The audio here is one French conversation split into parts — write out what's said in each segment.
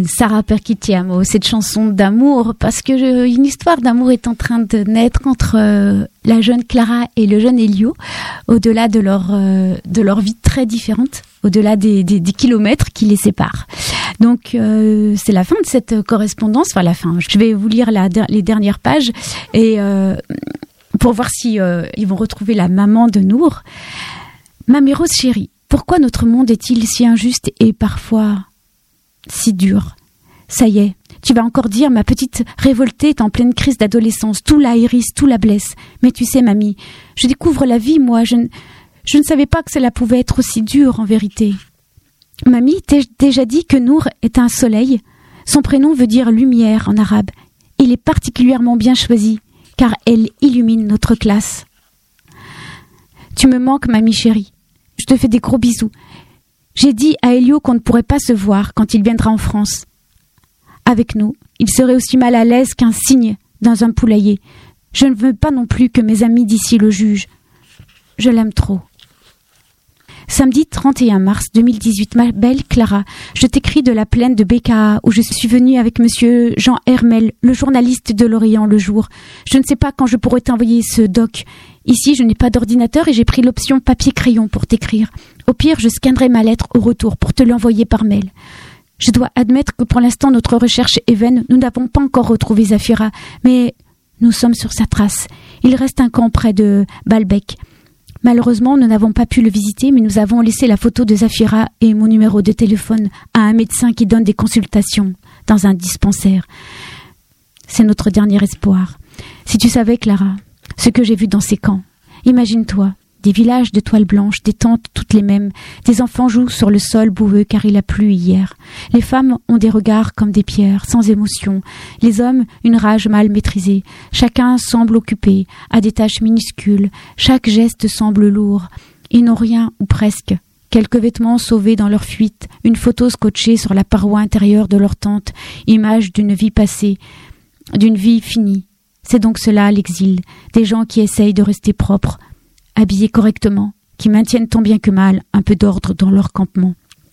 Sarà perché ti amo, cette chanson d'amour, parce que une histoire d'amour est en train de naître entre la jeune Clara et le jeune Elio, au-delà de leur vie très différente, au-delà des kilomètres qui les séparent. Donc c'est la fin de cette correspondance, enfin la fin. Je vais vous lire les dernières pages et pour voir si ils vont retrouver la maman de Nour. Mamie Rose chérie, pourquoi notre monde est-il si injuste et parfois si dur? Ça y est, tu vas encore dire, ma petite révoltée est en pleine crise d'adolescence, tout la hérisse, tout la blesse. Mais tu sais, mamie, je découvre la vie, moi, je ne savais pas que cela pouvait être aussi dur en vérité. Mamie, t'ai déjà dit que Nour est un soleil. Son prénom veut dire lumière en arabe. Il est particulièrement bien choisi, car elle illumine notre classe. Tu me manques, mamie chérie. Je te fais des gros bisous. J'ai dit à Elio qu'on ne pourrait pas se voir quand il viendra en France. Avec nous, il serait aussi mal à l'aise qu'un cygne dans un poulailler. Je ne veux pas non plus que mes amis d'ici le jugent. Je l'aime trop. Samedi 31 mars 2018, ma belle Clara, je t'écris de la plaine de BKA où je suis venue avec monsieur Jean Hermel, le journaliste de l'Orient le jour. Je ne sais pas quand je pourrai t'envoyer ce doc. Ici, je n'ai pas d'ordinateur et j'ai pris l'option papier-crayon pour t'écrire. Au pire, je scannerai ma lettre au retour pour te l'envoyer par mail. Je dois admettre que pour l'instant, notre recherche est vaine. Nous n'avons pas encore retrouvé Zafira, mais nous sommes sur sa trace. Il reste un camp près de Baalbek. Malheureusement, nous n'avons pas pu le visiter, mais nous avons laissé la photo de Zafira et mon numéro de téléphone à un médecin qui donne des consultations dans un dispensaire. C'est notre dernier espoir. Si tu savais, Clara, ce que j'ai vu dans ces camps, imagine-toi, des villages de toiles blanches, des tentes toutes les mêmes, des enfants jouent sur le sol boueux car il a plu hier. Les femmes ont des regards comme des pierres, sans émotion. Les hommes, une rage mal maîtrisée. Chacun semble occupé, à des tâches minuscules. Chaque geste semble lourd. Ils n'ont rien, ou presque. Quelques vêtements sauvés dans leur fuite, une photo scotchée sur la paroi intérieure de leur tente, image d'une vie passée, d'une vie finie. C'est donc cela l'exil, des gens qui essayent de rester propres, habillés correctement, qui maintiennent tant bien que mal un peu d'ordre dans leur campement.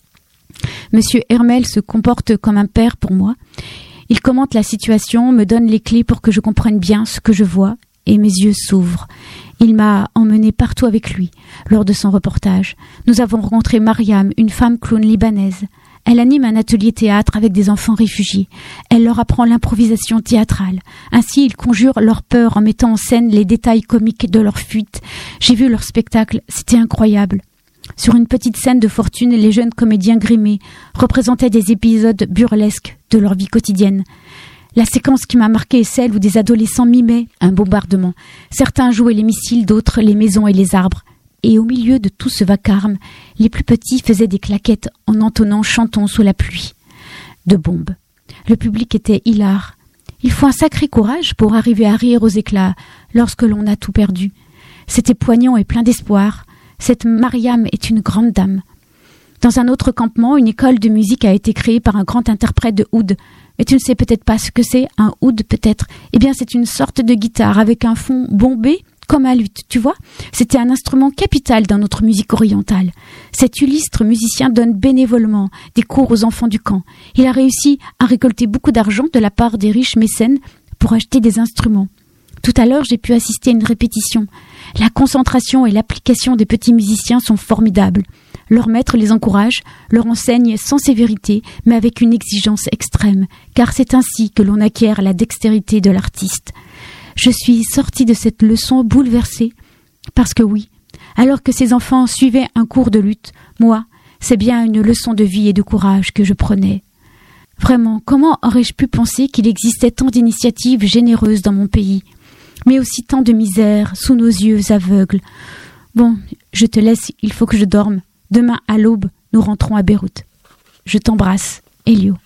Monsieur Hermel se comporte comme un père pour moi. Il commente la situation, me donne les clés pour que je comprenne bien ce que je vois, et mes yeux s'ouvrent. Il m'a emmené partout avec lui, lors de son reportage. Nous avons rencontré Mariam, une femme clown libanaise. Elle anime un atelier théâtre avec des enfants réfugiés. Elle leur apprend l'improvisation théâtrale. Ainsi, ils conjurent leur peur en mettant en scène les détails comiques de leur fuite. J'ai vu leur spectacle, c'était incroyable. Sur une petite scène de fortune, les jeunes comédiens grimés représentaient des épisodes burlesques de leur vie quotidienne. La séquence qui m'a marquée est celle où des adolescents mimaient un bombardement. Certains jouaient les missiles, d'autres les maisons et les arbres. Et au milieu de tout ce vacarme, les plus petits faisaient des claquettes en entonnant « Chantons sous la pluie » de bombes. Le public était hilar. Il faut un sacré courage pour arriver à rire aux éclats lorsque l'on a tout perdu. C'était poignant et plein d'espoir. Cette Mariam est une grande dame. Dans un autre campement, une école de musique a été créée par un grand interprète de oud. Mais tu ne sais peut-être pas ce que c'est, un oud peut-être. Eh bien, c'est une sorte de guitare avec un fond bombé comme un luth, tu vois. C'était un instrument capital dans notre musique orientale. Cet illustre musicien donne bénévolement des cours aux enfants du camp. Il a réussi à récolter beaucoup d'argent de la part des riches mécènes pour acheter des instruments. Tout à l'heure, j'ai pu assister à une répétition. La concentration et l'application des petits musiciens sont formidables. Leur maître les encourage, leur enseigne sans sévérité, mais avec une exigence extrême, car c'est ainsi que l'on acquiert la dextérité de l'artiste. Je suis sortie de cette leçon bouleversée, parce que oui, alors que ces enfants suivaient un cours de lutte, moi, c'est bien une leçon de vie et de courage que je prenais. Vraiment, comment aurais-je pu penser qu'il existait tant d'initiatives généreuses dans mon pays, mais aussi tant de misère sous nos yeux aveugles. Bon, je te laisse, il faut que je dorme. Demain à l'aube, nous rentrons à Beyrouth. Je t'embrasse, Elio.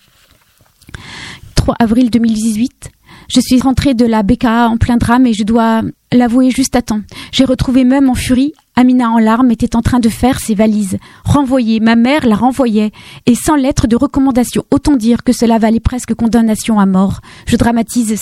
3 avril 2018. Je suis rentrée de la BKA en plein drame et je dois l'avouer juste à temps. J'ai retrouvé même en furie. Amina en larmes était en train de faire ses valises. Renvoyée, ma mère la renvoyait. Et sans lettre de recommandation, autant dire que cela valait presque condamnation à mort. Je dramatise